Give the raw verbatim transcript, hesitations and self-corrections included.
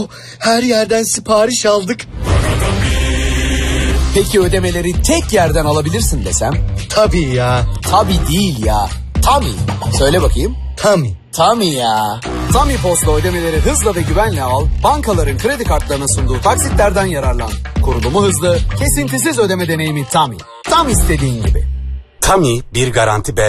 Her yerden sipariş aldık. Peki ödemeleri tek yerden alabilirsin desem? Tabii ya. Tabii değil ya. Tabii. Söyle bakayım. Tabii. Tabii ya. Tabii Post'la ödemeleri hızla ve güvenle al. Bankaların kredi kartlarına sunduğu taksitlerden yararlan. Kurulumu hızlı, kesintisiz ödeme deneyimi Tabii. Tam istediğin gibi. Tabii bir garanti